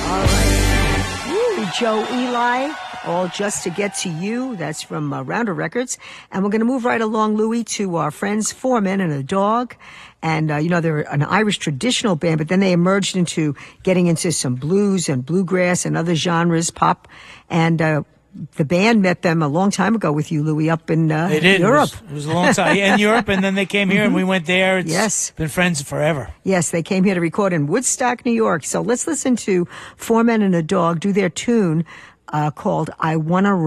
All right. Woo, Joe Eli, All Just to Get to You. That's from Rounder Records. And we're going to move right along, Louie, to our friends, Four Men and a Dog. And, they're an Irish traditional band, but then they emerged into getting into some blues and bluegrass and other genres, pop. And the band met them a long time ago with you, Louie, up in Europe. It was a long time. In Europe, and then they came here, and we went there. It's been friends forever. Yes, they came here to record in Woodstock, New York. So let's listen to Four Men and a Dog do their tune called I Wanna